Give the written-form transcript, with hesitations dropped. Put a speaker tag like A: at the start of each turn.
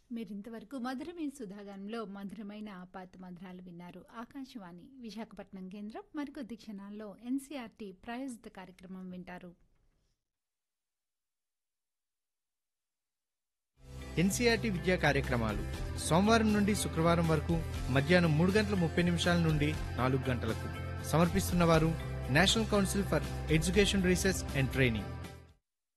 A: మీరింతవరకు మధురమే సుధాగానంలో మధురమైన ఆపాత మధురాలు విన్నారు. ఆకాశవాణి విశాఖపట్నం కేంద్రం మరికొద్ది క్షణాల్లో ఎన్సీఆర్టీ ప్రాయోజిత కార్యక్రమం వింటారు.
B: ఎన్సీఆర్టీ విద్యా కార్యక్రమాలు సోమవారం నుండి శుక్రవారం వరకు మధ్యాహ్నం 3:30 నుండి 4 గంటలకు సమర్పిస్తున్నవారు national council for education research and training.